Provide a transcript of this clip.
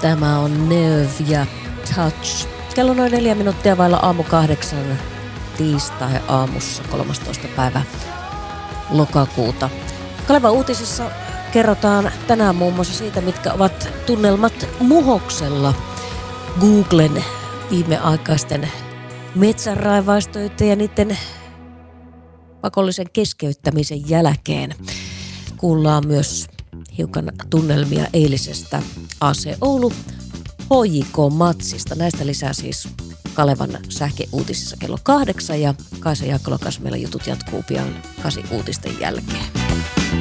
Tämä on Neuv ja Touch. Kello noin 4 minuuttia vailla aamu 8 tiistai-aamussa 13. päivä lokakuuta. Kalevan uutisissa kerrotaan tänään muun muassa siitä, mitkä ovat tunnelmat Muhoksella Googlen viimeaikaisten metsänraivaustoiden ja niiden pakollisen keskeyttämisen jälkeen. Kuullaan myös hiukan tunnelmia eilisestä AC Oulu HJK-matsista. Näistä lisää siis Kalevan sähkeuutisissa kello 8 ja Kaisa Jaakkola kanssa meillä jutut jatkuu pian 8 uutisten jälkeen.